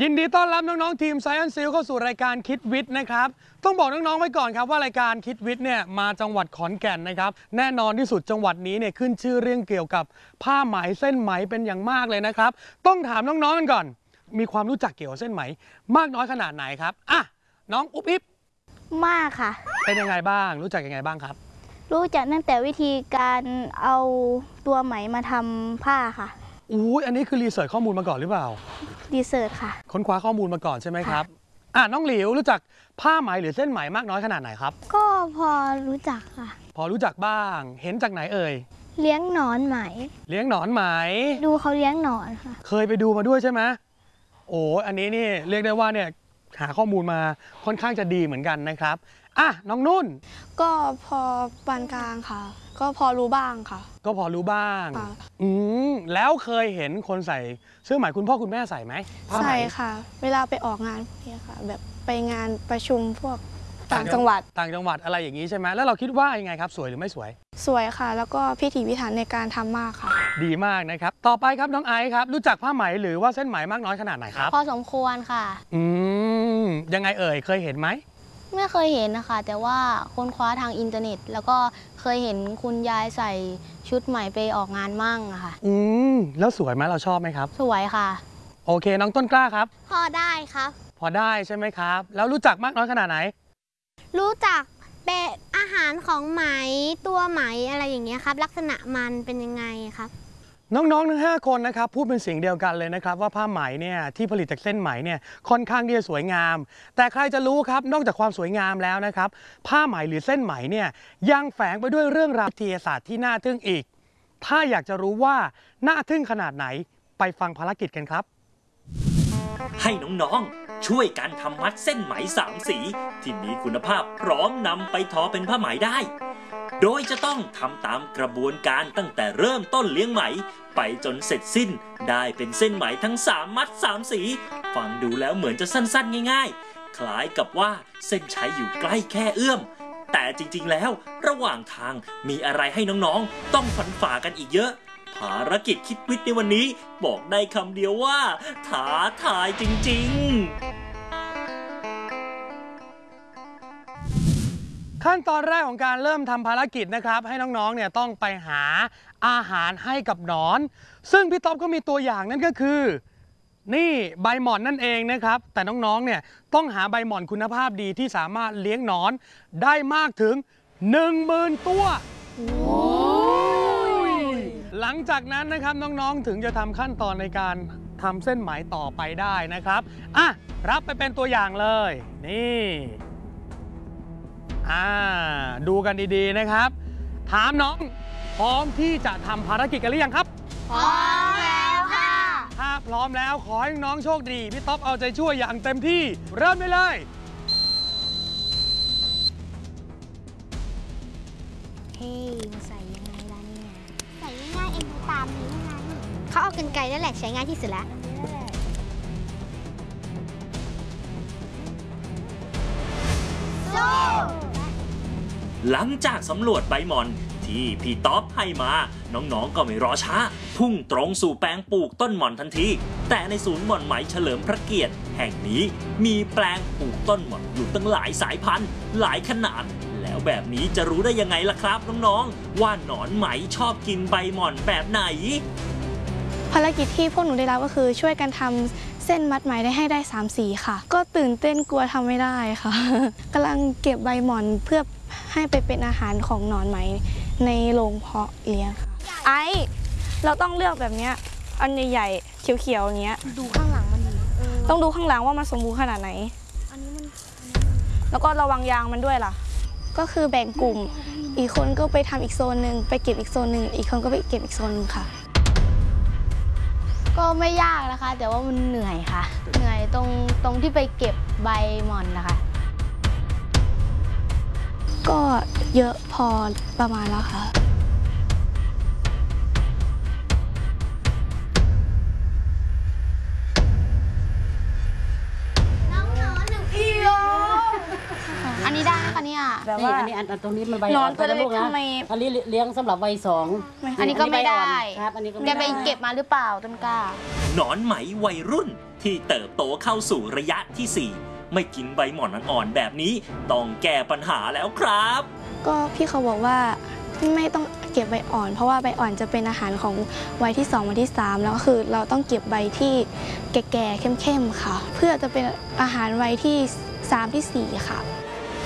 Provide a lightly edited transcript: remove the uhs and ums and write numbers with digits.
ยินดีต้อนรับน้องๆทีม Science Seal เข้าสู่รายการคิดวิทย์นะครับต้องบอกน้องๆไว้ก่อนครับว่ารายการคิดวิทย์เนี่ยมาจังหวัดขอนแก่นนะครับแน่นอนที่สุดจังหวัดนี้เนี่ยขึ้นชื่อเรื่องเกี่ยวกับผ้าไหมเส้นไหมเป็นอย่างมากเลยนะครับต้องถามน้องๆกันก่อนมีความรู้จักเกี่ยวกับเส้นไหมมากน้อยขนาดไหนครับอ่ะน้องอุ๊บอิ๊บมากค่ะเป็นยังไงบ้างรู้จักยังไงบ้างครับรู้จักตั้งแต่วิธีการเอาตัวไหมมาทำผ้าค่ะอันนี้คือรีเสิร์ชข้อมูลมาก่อนหรือเปล่ารีเสิร์ชค่ะค้นคว้าข้อมูลมาก่อนใช่ไหมครับน้องหลิวรู้จักผ้าไหมหรือเส้นไหมมากน้อยขนาดไหนครับก็พอรู้จักค่ะพอรู้จักบ้างเห็นจากไหนเอ่ยเลี้ยงหนอนไหมเลี้ยงหนอนไหมดูเขาเลี้ยงหนอนค่ะเคยไปดูมาด้วยใช่ไหมอันนี้นี่เรียกได้ว่าเนี่ยหาข้อมูลมาค่อนข้างจะดีเหมือนกันนะครับน้องนุ่นก็พอปานกลางค่ะก็พอรู้บ้างค่ะก็พอรู้บ้างแล้วเคยเห็นคนใส่เสื้อไหมคุณพ่อคุณแม่ใส่ไหมใส่ค่ะเวลาไปออกงานพวกนี้ค่ะแบบไปงานประชุมพวกต่างจังหวัดอะไรอย่างนี้ใช่ไหมแล้วเราคิดว่ายังไงครับสวยหรือไม่สวยสวยค่ะแล้วก็พิถีพิถันในการทำมากค่ะดีมากนะครับต่อไปครับน้องไอซ์ครับรู้จักผ้าไหมหรือว่าเส้นไหมมากน้อยขนาดไหนครับพอสมควรค่ะยังไงเอ่ยเคยเห็นไหมไม่เคยเห็นนะคะแต่ว่าค้นคว้าทางอินเทอร์เน็ตแล้วก็เคยเห็นคุณยายใส่ชุดใหม่ไปออกงานมั่งอะค่ะแล้วสวยไหมเราชอบไหมครับสวยค่ะโอเคน้องต้นกล้าครับพอได้ครับพอได้ใช่ไหมครับแล้วรู้จักมากน้อยขนาดไหนรู้จักเป็นอาหารของไหมตัวไหมอะไรอย่างเงี้ยครับลักษณะมันเป็นยังไงครับน้องๆทั้ง5คนนะครับพูดเป็นเสียงเดียวกันเลยนะครับว่าผ้าไหมเนี่ยที่ผลิตจากเส้นไหมเนี่ยค่อนข้างที่จะสวยงามแต่ใครจะรู้ครับนอกจากความสวยงามแล้วนะครับผ้าไหมหรือเส้นไหมเนี่ยยังแฝงไปด้วยเรื่องราววิทยาศาสตร์ที่น่าทึ่งอีกถ้าอยากจะรู้ว่าน่าทึ่งขนาดไหนไปฟังภารกิจกันครับให้น้องๆช่วยกันทำมัดเส้นไหม3สีที่มีคุณภาพพร้อมนำไปทอเป็นผ้าไหมได้โดยจะต้องทำตามกระบวนการตั้งแต่เริ่มต้นเลี้ยงไหมไปจนเสร็จสิ้นได้เป็นเส้นไหมทั้ง3มัด3สีฟังดูแล้วเหมือนจะสั้นๆง่ายๆคล้ายกับว่าเส้นชัยอยู่ใกล้แค่เอื้อมแต่จริงๆแล้วระหว่างทางมีอะไรให้น้องๆต้องฝันฝ่ากันอีกเยอะภารกิจคิดวิทย์ในวันนี้บอกได้คำเดียวว่าท้าทายจริงๆขั้นตอนแรกของการเริ่มทำภารกิจนะครับให้น้องๆเนี่ยต้องไปหาอาหารให้กับหนอนซึ่งพี่ต๊อบก็มีตัวอย่างนั่นก็คือนี่ใบหม่อนนั่นเองนะครับแต่น้องๆเนี่ยต้องหาใบหม่อนคุณภาพดีที่สามารถเลี้ยงหนอนได้มากถึง 10,000 ตัวหลังจากนั้นนะครับน้องๆถึงจะทำขั้นตอนในการทำเส้นไหมต่อไปได้นะครับรับไปเป็นตัวอย่างเลยนี่ดูกันดีๆนะครับถามน้องพร้อมที่จะทำภารกิจกันหรือยังครับพร้อมแล้วค่ะถ้าพร้อมแล้วขอให้น้องโชคดีพี่ต๊อบเอาใจช่วยอย่างเต็มที่เริ่มได้เลยใส่ยังไงล่ะเนี่ยใส่ง่ายๆเองดูตามนี้ไงเขาเอากรรไกรนั่นแหละใช้ง่ายที่สุดแล้วหลังจากสำรวจใบหม่อนที่พี่ต๊อบให้มาน้องๆก็ไม่รอช้าพุ่งตรงสู่แปลงปลูกต้นหม่อนทันทีแต่ในศูนย์หม่อนไหมเฉลิมพระเกียรติแห่งนี้มีแปลงปลูกต้นหม่อนอยู่ตั้งหลายสายพันธุ์หลายขนาดแล้วแบบนี้จะรู้ได้ยังไงล่ะครับน้องๆว่าหนอนไหมชอบกินใบหม่อนแบบไหนภารกิจที่พวกหนูได้รับก็คือช่วยกันทำเส้นมัดไหมได้ให้ได้3สีค่ะก็ตื่นเต้นกลัวทำไม่ได้ค่ะกำลังเก็บใบหม่อนเพื่อให้ไปเป็นอาหารของหนอนไหมในโรงเพาะเลี้ยงค่ะเราต้องเลือกแบบนี้อันใหญ่ๆเขียวๆอย่างเงี้ยดูข้างหลังมันดีต้องดูข้างหลังว่ามันสมบูรณ์ขนาดไหนอันนี้มันแล้วก็ระวังยางมันด้วยล่ะก็คือแบ่งกลุ่มอีกคนก็ไปทำอีกโซนหนึ่งไปเก็บอีกโซนหนึ่งอีกคนก็ไปเก็บอีกโซนหนึ่งค่ะก็ไม่ยากนะคะแต่ว่ามันเหนื่อยค่ะเหนื่อยตรงที่ไปเก็บใบหม่อนนะคะก็เยอะพอประมาณแล้วค่ะน้องหนอน1 กิโลอันนี้ได้ไหมคะเนี่ยเนี่ยแบบนี่ว่าอันนี้อันตรงนี้มันใบหนอ่ออน นตัวนะเล็ลูกกๆนะทำไมอันนี้เลี้ยงสำหรับวัย2 อันนี้ก็ไม่ได้ครับอันนี้ก็ไม่แกได้ไปเก็บมาหรือเปล่าต้นกล้าหนอนไหมวัยรุ่นที่เติบโตเข้าสู่ระยะที่ 4 ไม่กินใบหม่อนอ่อนๆแบบนี้ ต้องแก้ปัญหาแล้วครับก็พี่เขาบอกว่าไม่ต้องเก็บใบอ่อน เพราะว่าใบอ่อนจะเป็นอาหารของวัยที่2วัยที่3แล้วก็คือเราต้องเก็บใบที่แก่ๆเข้มๆค่ะ เพื่อจะเป็นอาหารวัยที่3ที่4ค่ะ